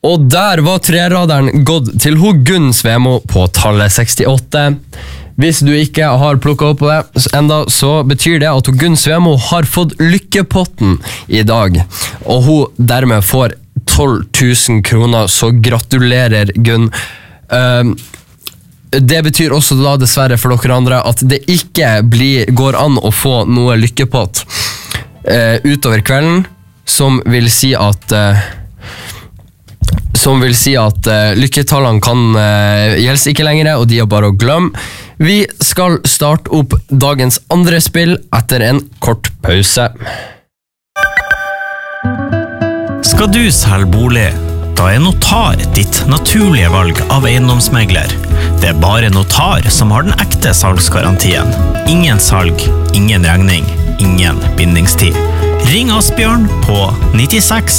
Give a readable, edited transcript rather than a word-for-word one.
Og der var treraderen gått til Gunn Svemo på tallet 68. Hvis du ikke har plukket opp på det enda, så betyr det at Gunn Svemo har fått lykkepotten i dag. Og hun dermed får 12 000 kroner, så gratulerer Gunn. Det betyr også da dessverre for dere andre at det ikke går an å få noe lykkepott utover kvelden, som vil si at lykketallene kan gjelder ikke lenger, og de er bare å glemme. Vi skal starte opp dagens andre spill etter en kort pause. Skal du selge bolig? Da er Notar ditt naturlige valg av eiendomsmegler. Det er bare Notar som har den ekte salgsgarantien. Ingen salg, ingen regning, ingen bindingstid. Ring Asbjørn på 96